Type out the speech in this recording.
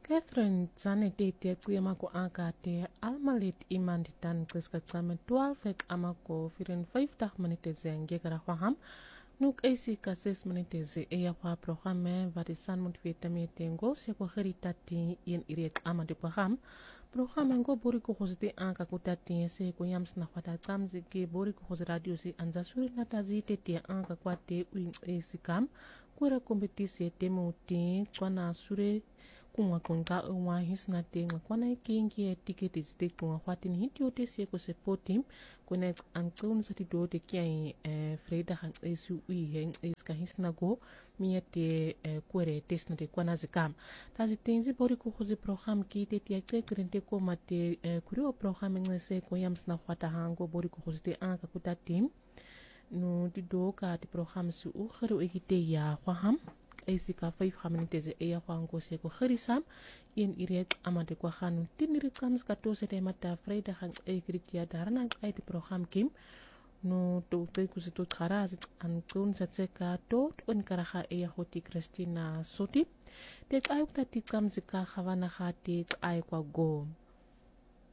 Catherine Zanete tiatsima ko akate almalit imanditan kiskachame 12 ek amako firen 50 minutes nge karaham nuk esi ka 6 minutes e ya kwa programme varisan moet vitamine tengo se ko heritati in irek amade program programme ngo bori ko hosde anka kutati se ko yams na khata tsamzi ke bori ko hos radio si anza suri na tazite te anka kwate uin esi kam kura kompetisi temuti kwana sure kunga kunga wa hisna te kwana kingi tiketi zite kunga kwatin hitio te se ko supportim kuna ankun sati do te kiai freda han esu ui hen eska hisna go miete kwere tesna te kwana zikam tazi tenzi bori ko khozi program ki te tia te krente ko mate kurio program ngese ko yamsna kwata hango bori ko khozi te anka kutatim no di do ka te program su u khru ekite ya khwaham Isika 5 minutes e ya kwango se ko kharisam in irek amade kwa khanu tiniri kams ka to se mata freida han e kritia darana ai te program kim no to te ku se to kharaz an kun sa se ka to on karaha e ya hoti Christina Soti te ai ta ti kams ka khawana khati ai kwa go